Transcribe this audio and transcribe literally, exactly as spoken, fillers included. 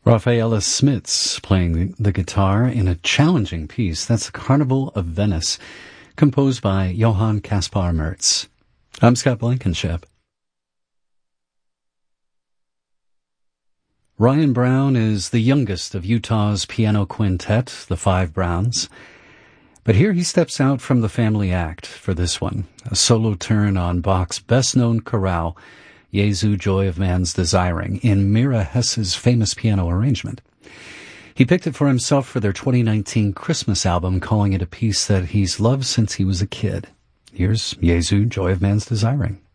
Rafaela Smits playing the guitar in a challenging piece. That's the Carnival of Venice, composed by Johann Caspar Merz. I'm Scott Blankenship. Ryan Brown is the youngest of Utah's piano quintet, the Five Browns. But here he steps out from the family act for this one, a solo turn on Bach's best-known chorale, Jesu, Joy of Man's Desiring, in Mira Hess's famous piano arrangement. He picked it for himself for their twenty nineteen Christmas album, calling it a piece that he's loved since he was a kid. Here's Jesu, Joy of Man's Desiring.